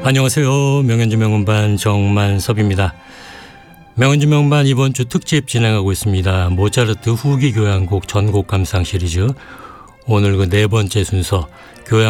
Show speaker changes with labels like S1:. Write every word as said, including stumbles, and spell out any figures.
S1: 안녕하세요. 명현주 명음반 정만섭입니다. 명현주 명음반 이번 주 특집 진행하고 있습니다. 모차르트 후기 교향곡 전곡 감상 시리즈. 오늘 그 네 번째 순서 교향